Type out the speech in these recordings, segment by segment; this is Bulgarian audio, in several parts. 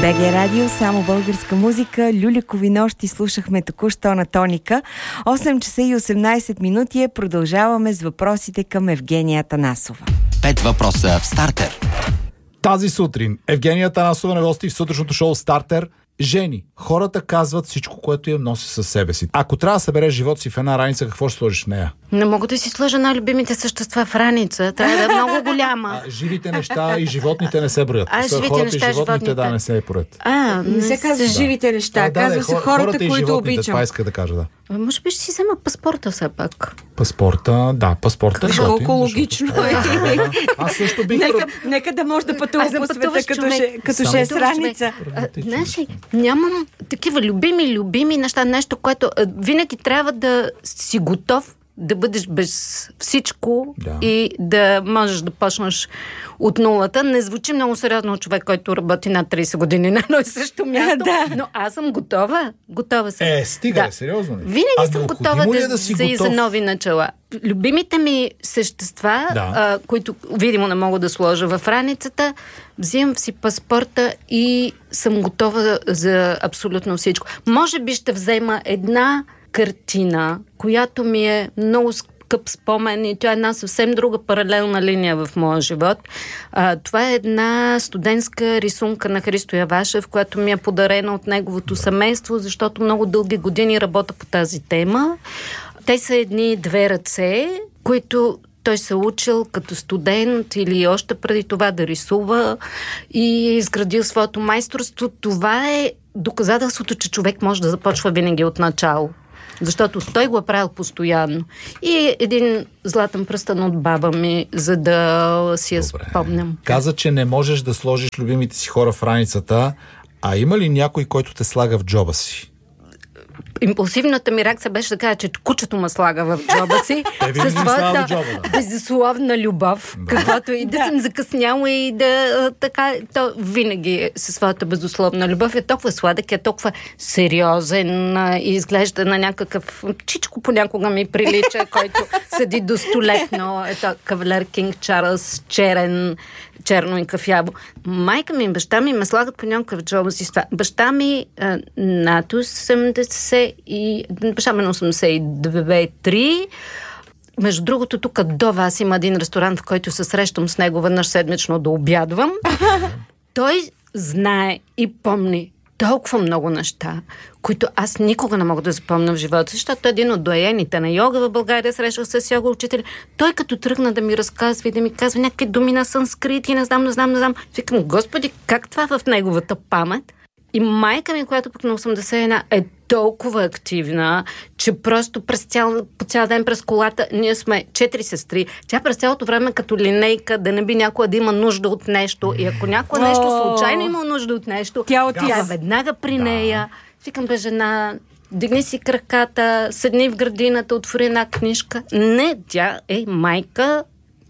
БГ Радио, само българска музика. Люликови нощи слушахме току-що на Тоника. 8 часа и 18 минути продължаваме с въпросите към Евгения Атанасова. 5 въпроса в Стартер. Тази сутрин Евгения Атанасова на гости в сутрешното шоу Стартер. Жени, хората казват всичко, което я носи със себе си. Ако трябва да събереш живота си в една раница, какво ще сложиш в нея? Не мога да си сложа на любимите същества в раница. Трябва да е много голяма. Живите неща и животните не се броят. Живите хората неща, и животните да не се броят. Не се казва живите неща, казва се хората, които обичам. Това иска да кажа, да. Може би ще си взема паспорта все пак. Паспорта, да, паспорта. Колко логично е. Аз също бих... Нека да може да пътува по света като шест раница. Знаеш ли, нямам такива любими неща, нещо, което винаги трябва да си готов да бъдеш без всичко и да можеш да почнеш от нулата. Не звучи много сериозно човек, който работи над 30 години на едно и също място, но аз съм готова. Готова съм. Стига, сериозно ли? Винаги съм готова да за нови начала. Любимите ми същества, които видимо не мога да сложа в раницата, взимам си паспорта и съм готова за абсолютно всичко. Може би ще взема една картина, която ми е много скъп спомен и тя е една съвсем друга паралелна линия в моя живот. Това е една студентска рисунка на Христо Явашев, която ми е подарена от неговото семейство, защото много дълги години работя по тази тема. Те са едни две ръце, които той се учил като студент или още преди това да рисува и е изградил своето майсторство. Това е доказателството, че човек може да започва винаги от начало. Защото той го е правил постоянно. И един златен пръстен от баба ми, за да си я спомням. Каза, че не можеш да сложиш любимите си хора в раницата, а има ли някой, който те слага в джоба си? Импулсивната ми реакция беше да кажа, че кучето ме слага в джоба си със своята безусловна любов. Каквото и да съм закъсняла и да така, то винаги със своята безусловна любов е толкова сладък, е толкова сериозен и изглежда на някакъв чичко понякога ми прилича, който седи до столетно. Ето кавалер Кинг Чарлз, черно и кафяво. Майка ми и баща ми ме слагат по някакъв джоба си. Баща ми над 80 и баща ми на 82-3. Между другото, тук до вас има един ресторант, в който се срещам с него веднъж седмично да обядвам. Той знае и помни толкова много неща, които аз никога не мога да запомня в живота, защото един от доайените на йога в България, срещах с йога учители. Той като тръгна да ми разказва и да ми казва някакви думи на санскрит и не знам. Викам, Господи, как това в неговата памет? И майка ми, която пък на 81 е толкова активна, че просто по цял ден през колата, ние сме 4 сестри, тя през цялото време като линейка, да не би някоя да има нужда от нещо. И ако някоя нещо случайно има нужда от нещо, тя е веднага при нея. Викам, бе, жена, дигни си краката, седни в градината, отвори една книжка. Не, тя е майка.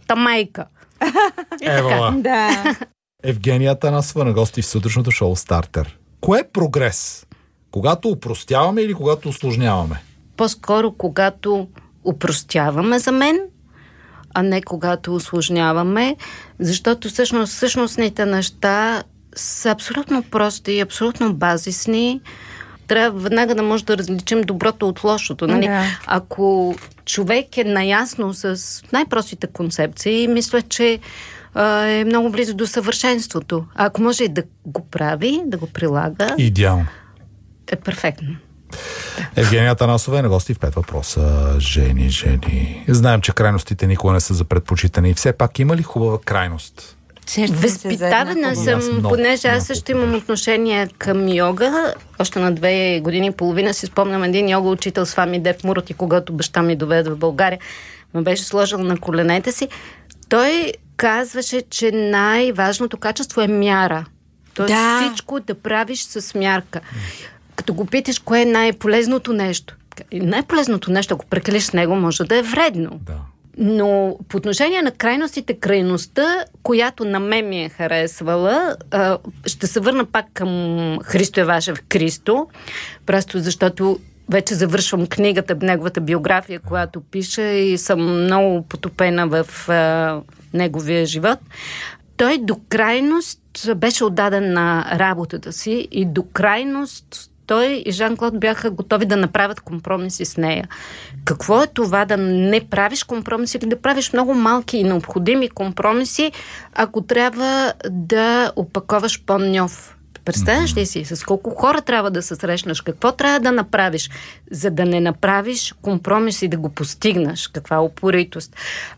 Ева. Евгения Атанасова на гости в сутрешното шоу Стартер. Кое е прогрес? Когато упростяваме или когато усложняваме? По-скоро когато упростяваме за мен, а не когато усложняваме, защото същностните неща са абсолютно прости и абсолютно базисни. Трябва веднага да може да различим доброто от лошото. Нали? Да. Ако човек е наясно с най-простите концепции, мисля, че е много близо до съвършенството. А ако може и да го прави, да го прилага... Идеално. Е перфектно. Евгения Атанасова е на гости в 5 въпроса. Жени. Знаем, че крайностите никога не са за предпочитане. И все пак има ли хубава крайност? Възпитавана съм, понеже аз също имам отношение към йога. Още на 2 години и половина си спомням един йога учител с Вами Дев Мурати, когато баща ми доведе в България, ме беше сложил на коленете си. Той казваше, че най-важното качество е мяра. Тоест всичко да правиш с мярка. Като го питаш, кое е най-полезното нещо? Най-полезното нещо, ако прекалиш с него, може да е вредно. Да. Но по отношение на крайността, която на мен ми е харесвала, ще се върна пак към Христо Явашев Кристо, просто защото вече завършвам книгата, неговата биография, която пише и съм много потопена в неговия живот. той до крайност беше отдаден на работата си и до крайност той и Жан-Клод бяха готови да направят компромиси с нея. Какво е това да не правиш компромиси или да правиш много малки и необходими компромиси, ако трябва да опаковаш по-ньов? Представяш ли си с колко хора трябва да се срещнеш? Какво трябва да направиш, за да не направиш компромис и да го постигнеш? Каква упоритост?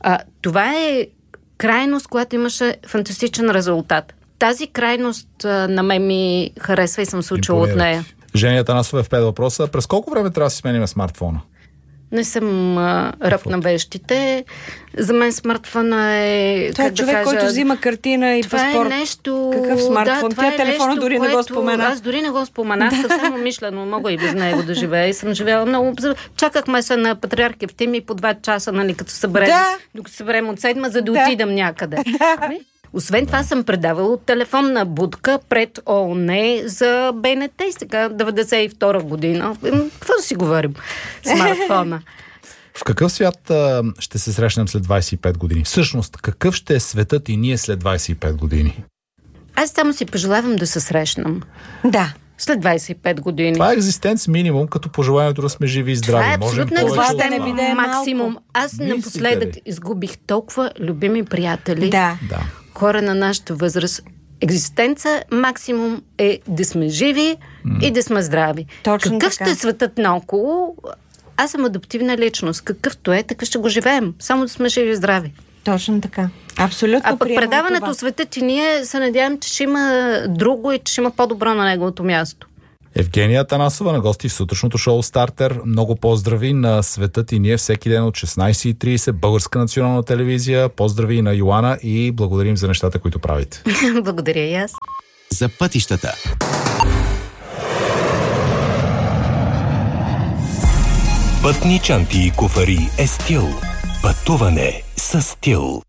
Това е крайност, която имаше фантастичен резултат. Тази крайност на мен ми харесва и съм се учила от нея. Жени Атанасова в 5 въпроса. През колко време трябва да си сменим смартфона? Не съм ръб на вещите. За мен смартфона е... Това е човек, който взима картина и паспорт. Това е нещо... Какъв смартфон? Тя телефона дори не го спомена. Аз дори не го споменах. Съвсем умишлено. Мога и без него да живея. И съм живела много... Чакахме се на Патриарх Евтимий по 2 часа, нали, като съберем. Докато съберем от 7, за да отидам някъде. Освен това съм предавала телефонна будка пред ООН за БНТ и сега 92 година. Какво да си говорим? Смартфона. В какъв свят ще се срещнем след 25 години? Всъщност, какъв ще е светът и ние след 25 години? Аз само си пожелавам да се срещнам. Да. След 25 години. Това е екзистенц минимум, като пожеланието да сме живи и здрави. Това е абсолютно екзистенц максимум. Аз напоследък изгубих толкова любими приятели. Да. Хора на нашата възраст. Екзистенца максимум е да сме живи и да сме здрави. Точно какъв така. ще е светът наоколо? Аз съм адаптивна личност. Какъвто е, така ще го живеем. Само да сме живи и здрави. Точно така. Абсолютно. А пък предаването светът и ние се надявам, че ще има друго и че ще има по-добро на неговото място. Евгения Атанасова на гости в сутрешното шоу Стартер. Много поздрави на светът и ние всеки ден от 16:30, Българска национална телевизия. Поздрави и на Йоана и благодарим за нещата, които правите. Благодаря и аз. За пътищата. Пътни чанти и куфари е стил. Пътуване с стил.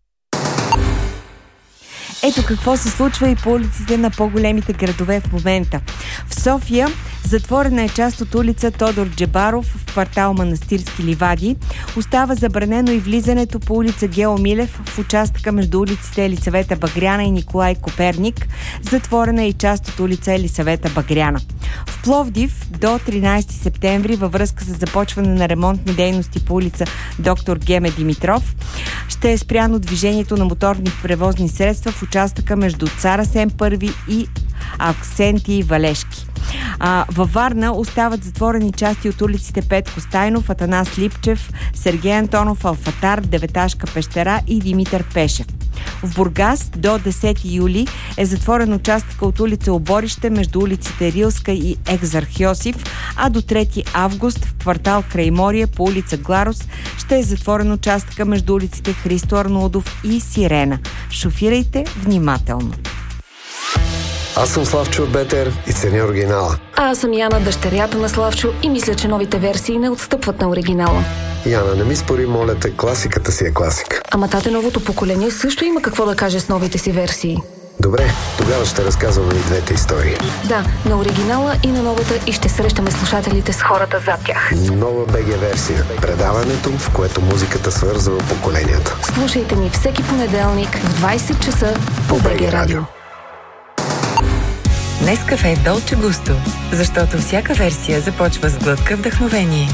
Ето какво се случва и по улиците на по-големите градове в момента. В София затворена е част от улица Тодор Джебаров в квартал Манастирски ливади. Остава забранено и влизането по улица Гео Милев в участъка между улиците Елисавета Багряна и Николай Коперник. Затворена е и част от улица Елисавета Багряна. В Пловдив до 13 септември във връзка с започване на ремонтни дейности по улица Доктор Геме Димитров ще е спряно движението на моторни превозни средства в участъка между Цар Асен I и Аксентий Валешки. Във Варна остават затворени части от улиците Петко Стайнов, Атанас Липчев, Сергей Антонов, Алфатар, Деветашка пещера и Димитър Пешев. В Бургас до 10 юли е затворен участъка от улица Оборище между улиците Рилска и Екзархиосиф, а до 3 август в квартал Крайморие по улица Гларус ще е затворен участъка между улиците Христо Арнолдов и Сирена. Шофирайте внимателно! Аз съм Славчо от БТР и ценя оригинала. А аз съм Яна, дъщерята на Славчо и мисля, че новите версии не отстъпват на оригинала. Яна, не ми спори, моля те, класиката си е класика. Ама тате, новото поколение също има какво да каже с новите си версии. Добре, тогава ще разказваме и двете истории. Да, на оригинала и на новата и ще срещаме слушателите с хората зад тях. Нова БГ версия. Предаването, в което музиката свързва поколенията. Слушайте ни всеки понеделник в 20 часа по БГ Радио. Нескафе Долче Густо, защото всяка версия започва с глътка вдъхновение.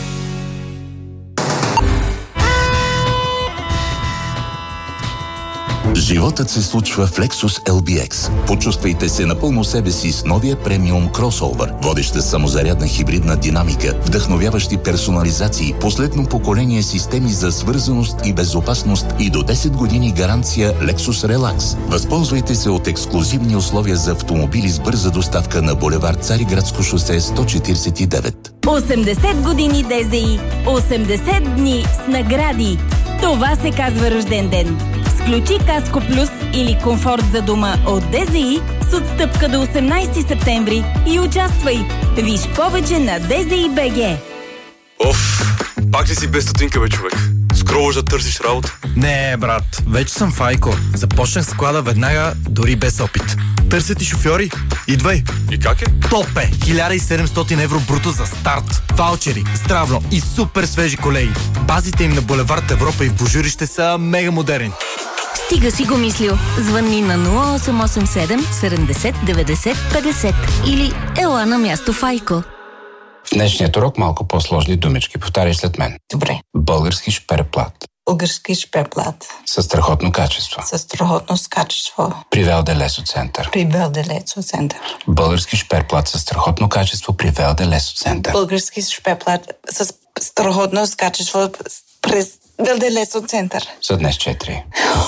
Животът се случва в Lexus LBX. Почувствайте се напълно себе си с новия премиум кросовър. Водеща самозарядна хибридна динамика, вдъхновяващи персонализации, последно поколение системи за свързаност и безопасност и до 10 години гаранция Lexus Relax. Възползвайте се от ексклузивни условия за автомобили с бърза доставка на булевард Цариградско шосе 149. 80 години ДЗИ. 80 дни с награди. Това се казва рожден ден. Включи Каско Плюс или комфорт за дома от ДЗИ с отстъпка до 18 септември и участвай. Виж повече на ДЗИ БГ. Оф, пак ли си без стотинка, бе, човек? Скроваш да търсиш работа? Не, брат, вече съм Файко. Започнах склада веднага, дори без опит. Търсят и шофьори. Идвай. И как е? Топ е! 1700 евро бруто за старт. Ваучери, здравно и супер свежи колеги. Базите им на булевард Европа и в Божурище са мега модерни. Стига си го мислил. Звънни на 0887 70 90 50 или ела на място Файко. В днешният урок малко по-сложни думички. Повтаряй след мен. Добре. Български шперплат. Български шперплат. Със страхотно качество. Със страхотно качество. При Велде Лесоцентър. При Велде Лесоцентър. Български шперплат със страхотно качество при Велде Лесоцентър. Български шперплат с страхотно качество през Велде Лесоцентър. За днес 4.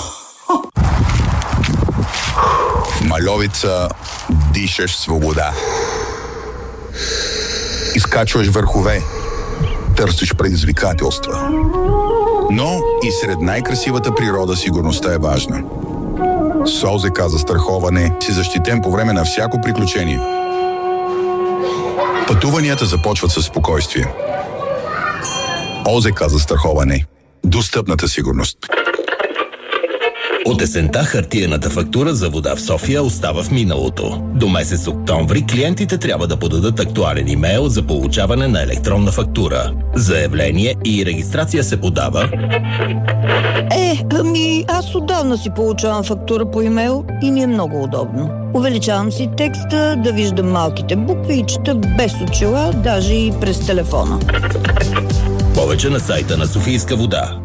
В Мальовица дишаш свобода. Изкачваш върхове. Търсиш предизвикателства. Но и сред най-красивата природа сигурността е важна. С ОЗК застраховане си защитен по време на всяко приключение. Пътуванията започват със спокойствие. ОЗК застраховане. Достъпната сигурност. От есента хартиената фактура за вода в София остава в миналото. До месец октомври клиентите трябва да подадат актуален имейл за получаване на електронна фактура. Заявление и регистрация се подава... Аз отдавна си получавам фактура по имейл и ми е много удобно. Увеличавам си текста, да виждам малките букви и чета без очила, даже и през телефона. Повече на сайта на Софийска вода.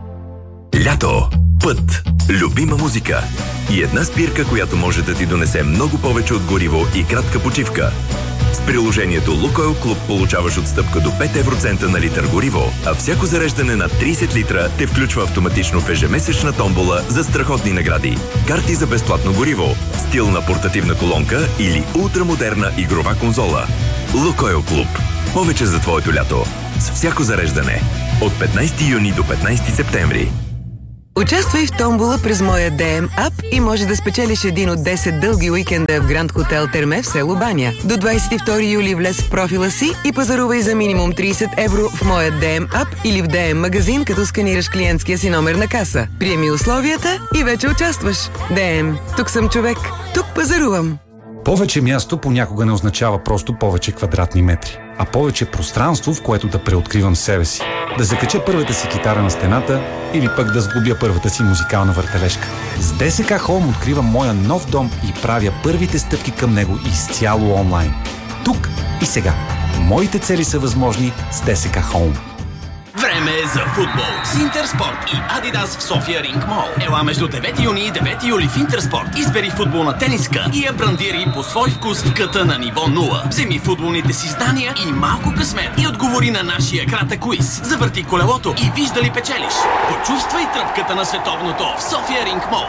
Лято, път, любима музика и една спирка, която може да ти донесе много повече от гориво и кратка почивка. С приложението Лукойл Клуб получаваш отстъпка до 5 евроцента на литър гориво, а всяко зареждане на 30 литра те включва автоматично в ежемесечна томбола за страхотни награди. Карти за безплатно гориво, стилна портативна колонка или ултрамодерна игрова конзола. Лукойл Клуб. Повече за твоето лято. С всяко зареждане. От 15 юни до 15 септември. Участвай в томбола през моя DM ап и може да спечелиш един от 10 дълги уикенда в Гранд Хотел Терме в село Баня. До 22 юли влез в профила си и пазарувай за минимум 30 евро в моя DM ап или в DM магазин, като сканираш клиентския си номер на каса. Приеми условията и вече участваш. DM. Тук съм човек. Тук пазарувам. Повече място понякога не означава просто повече квадратни метри, а повече пространство, в което да преоткривам себе си. Да закача първата си китара на стената или пък да сглобя първата си музикална въртележка. С ДСК Home откривам моя нов дом и правя първите стъпки към него изцяло онлайн. Тук и сега. Моите цели са възможни с ДСК Home. Време е за футбол с Интерспорт и Адидас в София Ринг Мол. Ела между 9 юни и 9 юли в Интерспорт. Избери футболна тениска и я брандири по свой вкус в къта на ниво 0. Вземи футболните си знания и малко късмет и отговори на нашия кратък квиз. Завърти колелото и виж дали печелиш. Почувствай тръпката на световното в София Ринг Мол.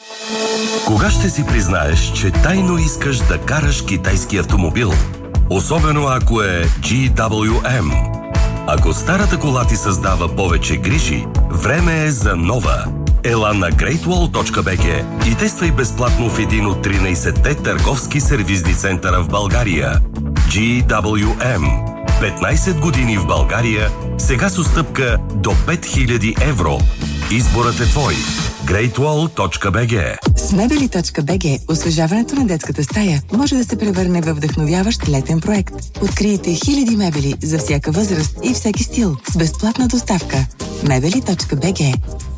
Кога ще си признаеш, че тайно искаш да караш китайски автомобил? Особено ако е GWM. Ако старата кола ти създава повече грижи, време е за нова. Ела на greatwall.bg и тествай безплатно в един от 13-те търговски сервизни центъра в България. GWM. 15 години в България, сега с отстъпка до 5000 евро. Изборът е твой. greatwall.bg. С мебели.bg освежаването на детската стая може да се превърне във вдъхновяващ летен проект. Открийте хиляди мебели за всяка възраст и всеки стил с безплатна доставка. мебели.bg.